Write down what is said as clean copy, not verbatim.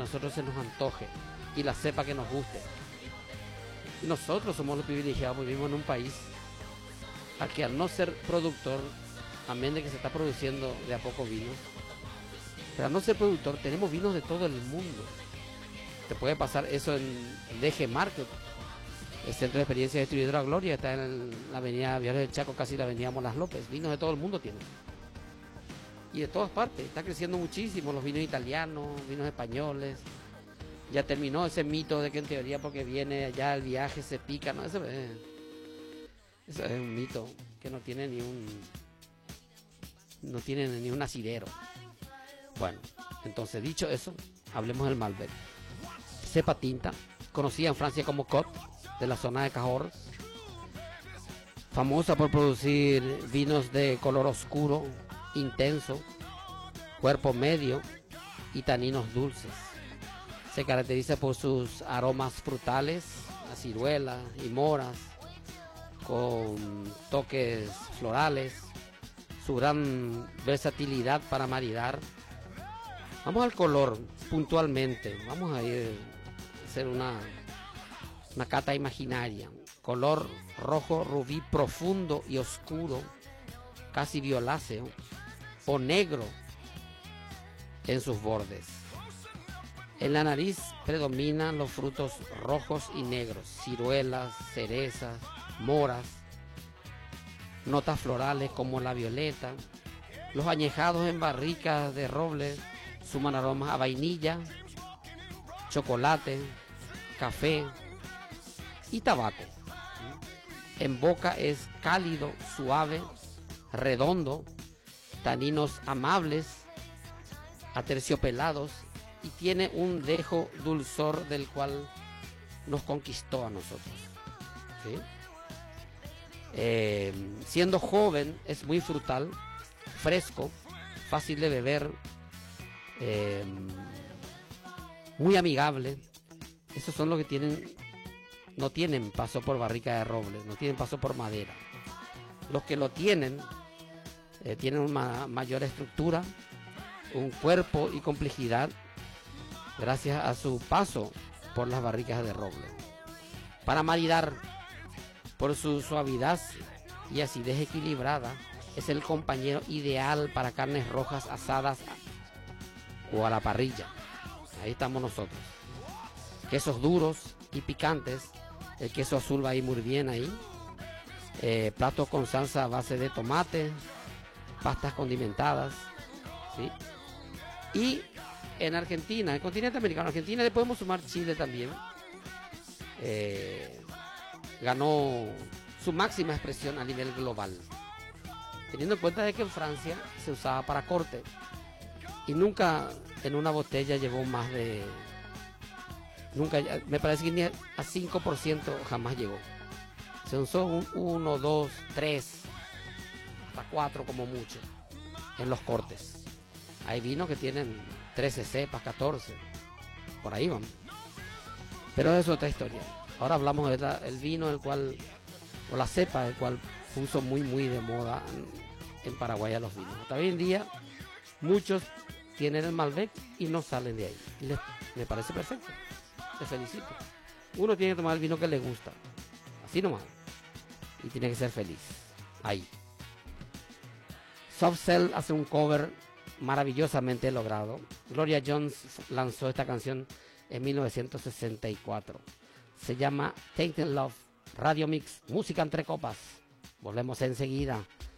nosotros se nos antoje y la cepa que nos guste. Y nosotros somos los privilegiados, porque vivimos en un país al que al no ser productor, amén de que se está produciendo de a poco vinos, pero al no ser productor tenemos vinos de todo el mundo. Te puede pasar eso en DG Market, el Centro de Experiencia Distribuidora Gloria, está en la avenida Viales del Chaco, casi la avenida Molas López. Vinos de todo el mundo tienen. Y de todas partes, está creciendo muchísimo, los vinos italianos, vinos españoles. Ya terminó ese mito de que en teoría porque viene allá el viaje se pica, no, eso es un mito que no tiene ni un asidero. Bueno, entonces dicho eso, hablemos del Malbec. Cepa tinta, conocida en Francia como Côte, de la zona de Cahors, famosa por producir vinos de color oscuro, intenso, cuerpo medio y taninos dulces. Se caracteriza por sus aromas frutales, a ciruelas y moras, con toques florales, su gran versatilidad para maridar. Vamos al color puntualmente, vamos a hacer una cata imaginaria. Color rojo rubí profundo y oscuro, casi violáceo, o negro en sus bordes. En la nariz predominan los frutos rojos y negros, ciruelas, cerezas, moras, notas florales como la violeta. Los añejados en barricas de roble suman aromas a vainilla, chocolate, café y tabaco. En boca es cálido, suave, redondo, taninos amables, aterciopelados, y tiene un dejo dulzor del cual nos conquistó a nosotros. ¿Sí? Siendo joven es muy frutal, fresco, fácil de beber, muy amigable. Esos son los que no tienen paso por barrica de roble, no tienen paso por madera. Los que lo tienen una mayor estructura, un cuerpo y complejidad gracias a su paso por las barricas de roble. Para maridar, por su suavidad y acidez equilibrada, es el compañero ideal para carnes rojas asadas o a la parrilla. Ahí estamos nosotros. Quesos duros y picantes, el queso azul va a ir muy bien ahí. Platos con salsa a base de tomate, pastas condimentadas, ¿sí? Y en Argentina, en el continente americano, Argentina le podemos sumar Chile también. Ganó su máxima expresión a nivel global, teniendo en cuenta de que en Francia se usaba para corte y nunca en una botella llevó más de, nunca, me parece que ni a 5% jamás llegó. Se usó un 1, 2, 3 hasta 4 como mucho en los cortes. Hay vinos que tienen 13 cepas, 14, por ahí van. Pero es otra historia. Ahora hablamos del vino, el cual, o la cepa, el cual puso muy de moda en Paraguay a los vinos. Hasta hoy en día, muchos tienen el Malbec y no salen de ahí. Me parece perfecto. Te felicito. Uno tiene que tomar el vino que le gusta. Así nomás. Y tiene que ser feliz. Ahí. Soft Cell hace un cover maravillosamente logrado. Gloria Jones lanzó esta canción en 1964. Se llama Tainted Love. Radio Mix, música entre copas. Volvemos enseguida.